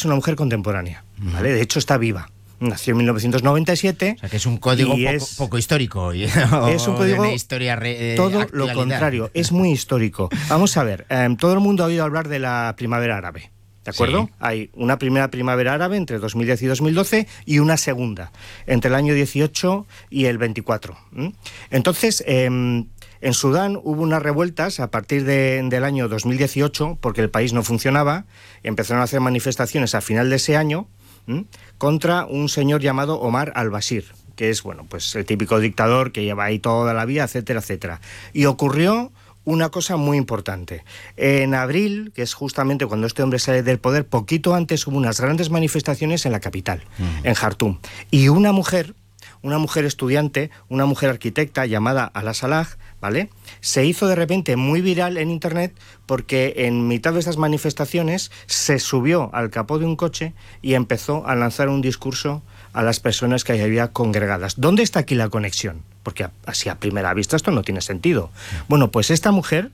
es una mujer contemporánea, ¿vale? De hecho, está viva. Nació en 1997. O sea, que es un código poco histórico. Es un código todo actualidad. Lo contrario, es muy histórico. Vamos a ver, todo el mundo ha oído hablar de la primavera árabe, ¿de acuerdo? Sí. Hay una primera primavera árabe entre 2010 y 2012 y una segunda entre el año 18 y el 24. Entonces, en Sudán hubo unas revueltas a partir del año 2018 porque el país no funcionaba. Empezaron a hacer manifestaciones a final de ese año contra un señor llamado Omar al-Bashir, que es, bueno, pues el típico dictador que lleva ahí toda la vida, etcétera, etcétera. Y ocurrió una cosa muy importante. En abril, que es justamente cuando este hombre sale del poder, poquito antes hubo unas grandes manifestaciones en la capital, en Jartum. Y una mujer estudiante, una mujer arquitecta llamada Alaa Salah, ¿vale?, se hizo de repente muy viral en internet porque en mitad de estas manifestaciones se subió al capó de un coche y empezó a lanzar un discurso a las personas que había congregadas. ¿Dónde está aquí la conexión? Porque así a primera vista esto no tiene sentido. Bueno, pues esta mujer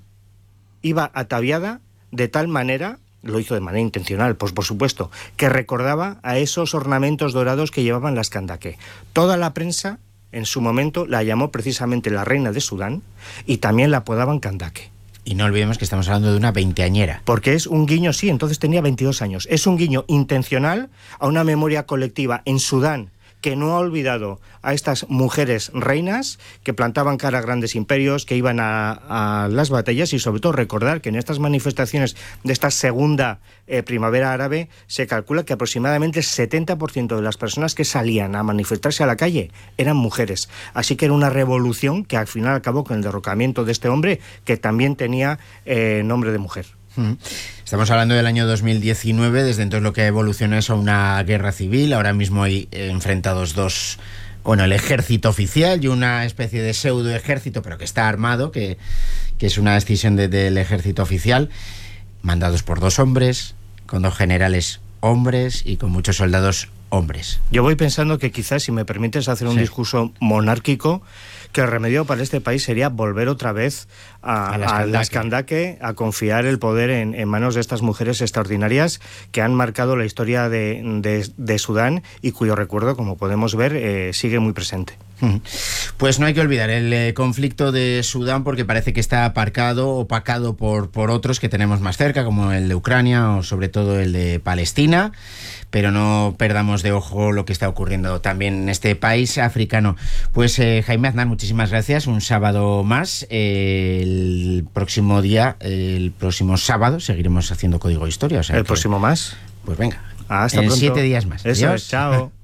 iba ataviada de tal manera, lo hizo de manera intencional, pues por supuesto, que recordaba a esos ornamentos dorados que llevaban las Kandake. Toda la prensa en su momento la llamó precisamente la reina de Sudán y también la apodaban Kandake. Y no olvidemos que estamos hablando de una veinteañera. Porque es un guiño, sí, entonces tenía 22 años. Es un guiño intencional a una memoria colectiva en Sudán que no ha olvidado a estas mujeres reinas que plantaban cara a grandes imperios, que iban a las batallas, y sobre todo recordar que en estas manifestaciones de esta segunda primavera árabe se calcula que aproximadamente el 70% de las personas que salían a manifestarse a la calle eran mujeres. Así que era una revolución que al final acabó con el derrocamiento de este hombre que también tenía nombre de mujer. Estamos hablando del año 2019, desde entonces lo que ha evolucionado es a una guerra civil. Ahora mismo hay enfrentados el ejército oficial y una especie de pseudo ejército, pero que está armado, que es una decisión del ejército oficial, mandados por 2 hombres, con 2 generales hombres y con muchos soldados hombres. Yo voy pensando que quizás, si me permites hacer un discurso monárquico, que el remedio para este país sería volver otra vez a las Kandake, a confiar el poder en manos de estas mujeres extraordinarias que han marcado la historia de Sudán y cuyo recuerdo, como podemos ver, sigue muy presente. Pues no hay que olvidar el conflicto de Sudán, porque parece que está opacado por otros que tenemos más cerca, como el de Ucrania o sobre todo el de Palestina, pero no perdamos de ojo lo que está ocurriendo también en este país africano. Pues Jaime Aznar, muchísimas gracias. Un sábado más. El próximo sábado, seguiremos haciendo Código Historia. O sea, ¿El próximo más? Pues venga. Hasta pronto. 7 días más. Eso Adiós. es, chao.